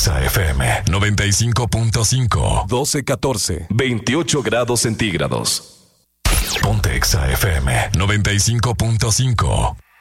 Exa FM 95.5. 12-14. 28 grados centígrados. Ponte Exa FM 95.5.